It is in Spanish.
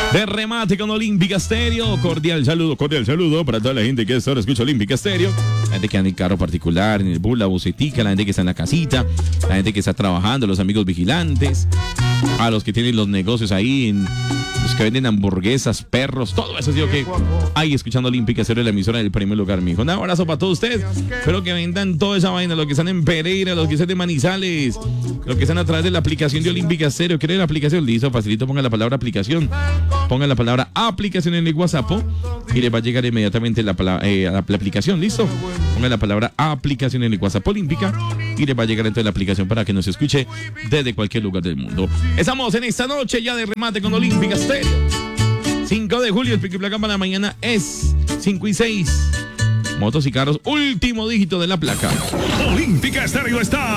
De remate con Olímpica Stereo. Cordial saludo para toda la gente que ahora escucha Olímpica Stereo. La gente que anda en carro particular, en el bus, la bucetica, la gente que está en la casita, la gente que está trabajando, los amigos vigilantes, a los que tienen los negocios ahí, los que venden hamburguesas, perros, todo eso, tío, que ahí escuchando Olímpica Stereo, la emisora del primer lugar, mijo. Un abrazo para todos ustedes. Espero que vendan toda esa vaina, los que están en Pereira, los que están de Manizales, los que están a través de la aplicación de Olímpica Stereo. ¿Quieren la aplicación? Listo, facilito, pongan la palabra aplicación. Pongan la palabra aplicación en el WhatsApp y les va a llegar inmediatamente la aplicación. ¿Listo? Pongan la palabra aplicación en el WhatsApp Olímpica y les va a llegar entonces la aplicación para que nos escuche desde cualquier lugar del mundo. Estamos en esta noche ya de remate con Olímpica Stereo. 5 de julio, el pico y placa para la mañana es 5 y 6. Motos y carros, último dígito de la placa. Olímpica Stereo está